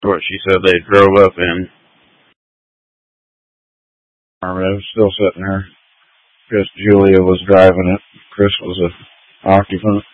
what she said they drove up in. I was still sitting there because Julia was driving it. Chris was an occupant.